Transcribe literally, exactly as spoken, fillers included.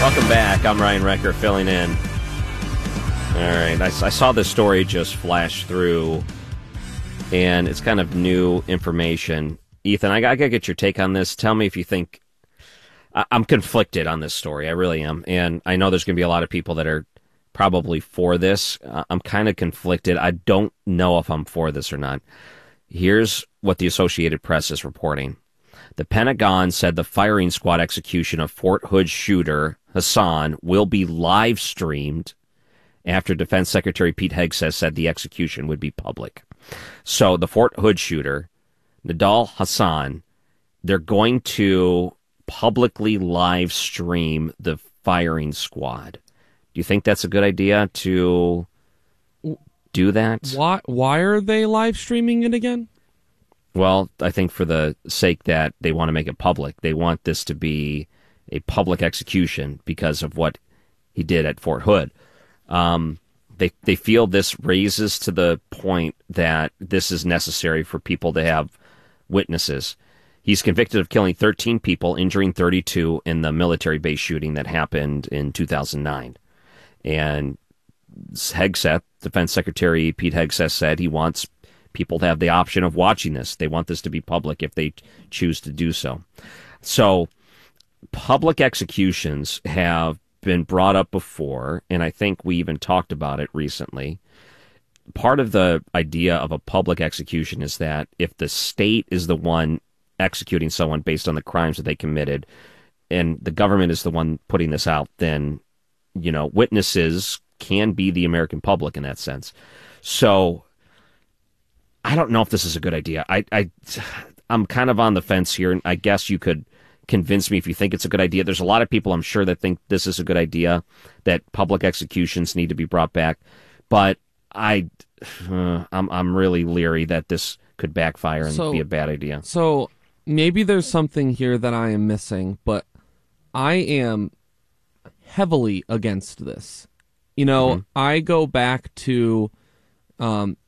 Welcome back. I'm Ryan Recker filling in. All right. I, I saw this story just flash through, and it's kind of new information. Ethan, I, I got to get your take on this. Tell me if you think... I, I'm conflicted on this story. I really am. And I know there's going to be a lot of people that are probably for this. Uh, I'm kind of conflicted. I don't know if I'm for this or not. Here's what the Associated Press is reporting. The Pentagon said the firing squad execution of Fort Hood shooter Hassan will be live streamed after Defense Secretary Pete Hegseth said the execution would be public. So the Fort Hood shooter, Nidal Hassan, they're going to publicly live stream the firing squad. Do you think that's a good idea to do that? Why, why are they live streaming it again? Well, I think for the sake that they want to make it public. They want this to be a public execution because of what he did at Fort Hood. Um, they they feel this raises to the point that this is necessary for people to have witnesses. He's convicted of killing thirteen people, injuring thirty-two in the military base shooting that happened in two thousand nine. And Hegseth, Defense Secretary Pete Hegseth, said he wants people to have the option of watching this. They want this to be public if they choose to do so. So public executions have been brought up before, and I think we even talked about it recently. Part of the idea of a public execution is that if the state is the one executing someone based on the crimes that they committed, and the government is the one putting this out, then, you know, witnesses can be the American public in that sense. So I don't know if this is a good idea. I, I, I'm kind of on the fence here, and I guess you could convince me if you think it's a good idea. There's a lot of people, I'm sure, that think this is a good idea, that public executions need to be brought back. But I, uh, I'm, I'm really leery that this could backfire and so, be a bad idea. So maybe there's something here that I am missing, but I am heavily against this. You know, mm-hmm. I go back to... Um,